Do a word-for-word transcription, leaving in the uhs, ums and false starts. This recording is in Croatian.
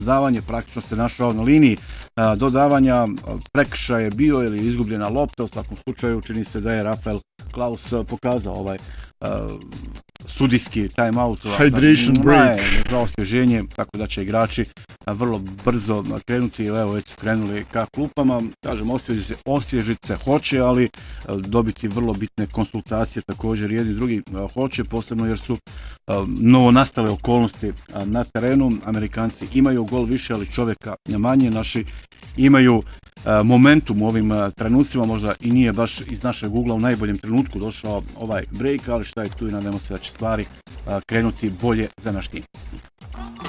dodavanje, praktično se našao na liniji dodavanja, prekršaj je bio ili izgubljena lopta, u svakom slučaju čini se da je Rafael Klaus pokazao ovaj uh, sudijski time-out. Hydration da, break. Za osvježenje, tako da će igrači vrlo brzo krenuti, evo već su krenuli ka klupama, kažem osvježiti se, osvježiti se hoće, ali dobiti vrlo bitne konsultacije također jedni drugi hoće, posebno jer su novo nastale okolnosti na terenu. Amerikanci imaju gol više, ali čovjeka manje, naši imaju momentum u ovim trenucima, možda i nije baš iz našeg ugla u najboljem trenutku došao ovaj break, ali šta je tu i nadamo se da će stvari krenuti bolje za naš tim.